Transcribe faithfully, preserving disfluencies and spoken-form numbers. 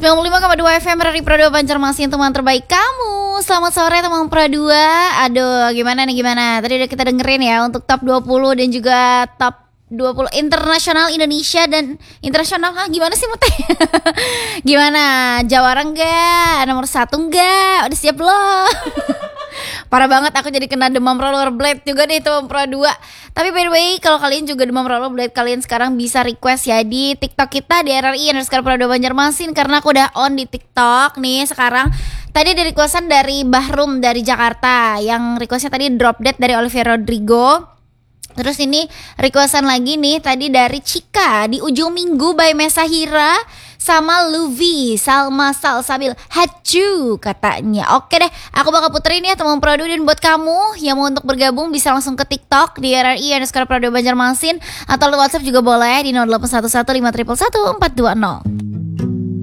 sembilan puluh lima koma dua F M dari Pro dua Banjarmasin, teman terbaik kamu. Selamat sore teman Pro dua. Aduh, gimana nih gimana? Tadi udah kita dengerin ya untuk top dua puluh dan juga top dua puluh internasional Indonesia dan internasional. Hah, gimana sih Mute? Gimana? Jawara enggak? Nomor satu enggak? Udah siap belum? Parah banget, aku jadi kena demam rollerblade juga deh teman Pro dua. Tapi by the way, kalau kalian juga demam rollerblade, kalian sekarang bisa request ya di TikTok kita di R R I underscore Pro dua Banjarmasin, karena aku udah on di TikTok nih sekarang. Tadi ada requestan dari Bahrum dari Jakarta, yang requestnya tadi Drop Dead dari Olivia Rodrigo. Terus ini requestan lagi nih tadi dari Cika di Ujung Minggu by Mesahira sama Luvi Salma Salsabil Hacu katanya. Oke deh, aku bakal puterin ya teman Produ. Dan buat kamu yang mau untuk bergabung bisa langsung ke TikTok di R R I underscore Pro dua Banjarmasin, atau lu WhatsApp juga boleh di nol delapan satu satu lima satu satu empat dua nol.